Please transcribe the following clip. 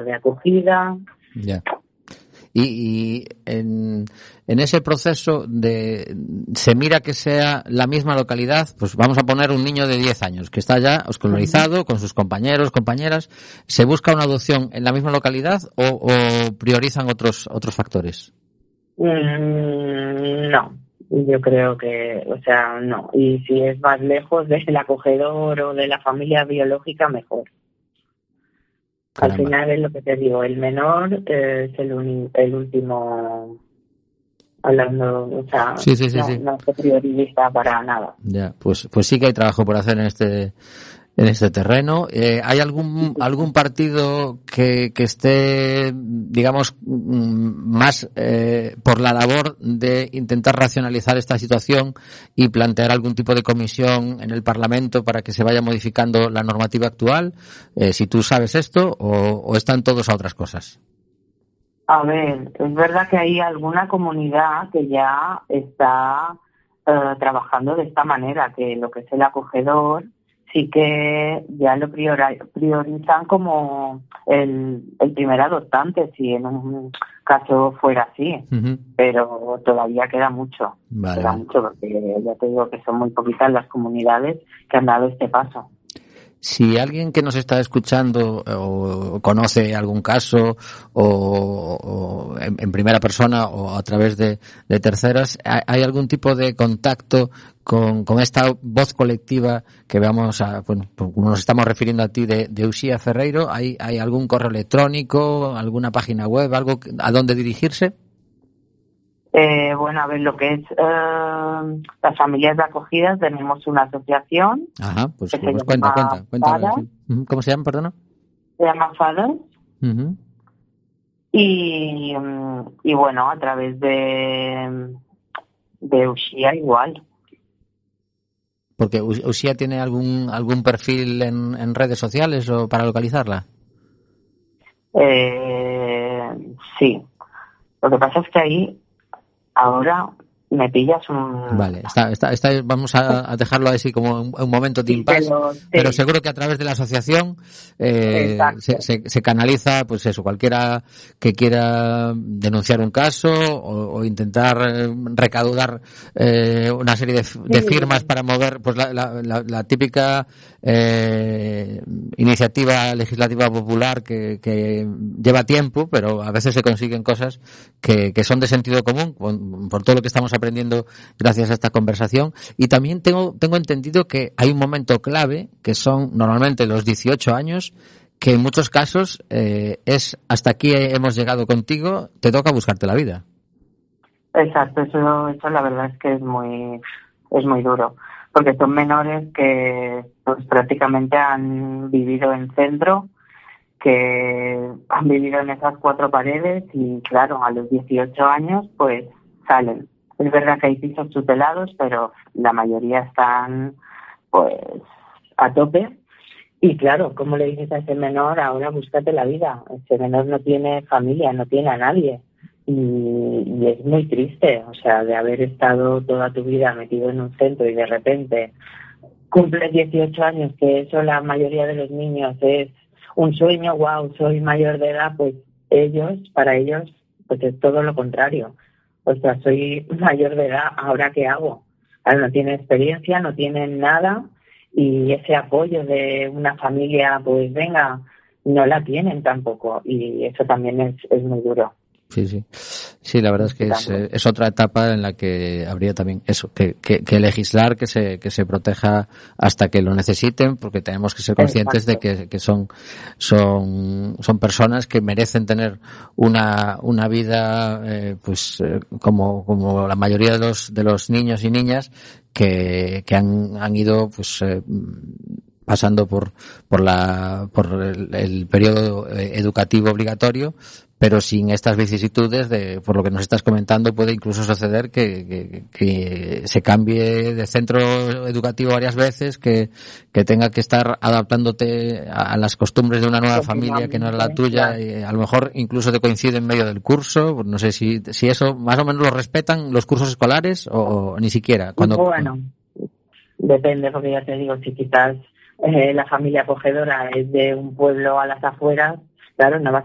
de acogida. Ya. Y en ese proceso se mira que sea la misma localidad, pues vamos a poner un niño de 10 años que está ya escolarizado con sus compañeros, compañeras. ¿Se busca una adopción en la misma localidad o priorizan otros factores? No, yo creo que, no. Y si es más lejos del acogedor o de la familia biológica, mejor. Caramba. Al final es lo que te digo, el menor es el último hablando, Sí. No se prioriza para nada. Ya, pues sí que hay trabajo por hacer en este terreno. ¿Hay algún partido que esté, digamos, más por la labor de intentar racionalizar esta situación y plantear algún tipo de comisión en el Parlamento para que se vaya modificando la normativa actual? Si tú sabes esto o están todos a otras cosas. A ver, es verdad que hay alguna comunidad que ya está trabajando de esta manera, que lo que es el acogedor sí que ya lo priorizan como el primer adoptante, si en un caso fuera así. Uh-huh. Pero todavía queda mucho. Vale. Mucho porque ya te digo que son muy poquitas las comunidades que han dado este paso. Si alguien que nos está escuchando o conoce algún caso o en primera persona o a través de terceras, ¿hay algún tipo de contacto con esta voz colectiva que vamos como nos estamos refiriendo a ti de Uxía Ferreiro? ¿Hay algún correo electrónico, alguna página web, algo a dónde dirigirse? A ver, lo que es las familias de acogida, tenemos una asociación. Ajá, pues cuenta. ¿Cómo se llama, perdona? Se llama FADAS. Uh-huh. Y a través de Uxía igual. Porque Uxía tiene algún perfil en redes sociales o para localizarla. Sí. Lo que pasa es que ahí ahora me pillas un... Vale, vamos a dejarlo así como un momento de impasse, pero seguro que a través de la asociación se canaliza, pues eso, cualquiera que quiera denunciar un caso o intentar recaudar una serie de firmas para mover pues la típica iniciativa legislativa popular que lleva tiempo, pero a veces se consiguen cosas que son de sentido común por todo lo que estamos aprendiendo gracias a esta conversación. Y también tengo entendido que hay un momento clave, que son normalmente los 18 años, que en muchos casos es hasta aquí hemos llegado contigo, te toca buscarte la vida. Exacto, eso la verdad es que es muy duro, porque son menores que pues prácticamente han vivido en centro, que han vivido en esas cuatro paredes y claro, a los 18 años pues salen. Es verdad que hay pisos tutelados, pero la mayoría están pues a tope. Y claro, ¿cómo le dices a ese menor ahora búscate la vida? Ese menor no tiene familia, no tiene a nadie. Y es muy triste, de haber estado toda tu vida metido en un centro y de repente cumples 18 años, que eso la mayoría de los niños es un sueño, wow, soy mayor de edad, pues para ellos, pues es todo lo contrario. Soy mayor de edad, ¿ahora qué hago? Ahora no tienen experiencia, no tienen nada y ese apoyo de una familia, pues venga, no la tienen tampoco y eso también es muy duro. Sí, la verdad es que es otra etapa en la que habría también eso, que legislar, que se proteja hasta que lo necesiten, porque tenemos que ser conscientes de que son personas que merecen tener una vida como la mayoría de los niños y niñas que han ido pasando por el periodo educativo obligatorio, pero sin estas vicisitudes por lo que nos estás comentando puede incluso suceder que se cambie de centro educativo varias veces, que tenga que estar adaptándote a las costumbres de una nueva familia que no es la tuya, claro. Y a lo mejor incluso te coincide en medio del curso. No sé si eso más o menos lo respetan los cursos escolares o ni siquiera. Bueno, depende, porque ya te digo, si quizás la familia acogedora es de un pueblo a las afueras, claro, no vas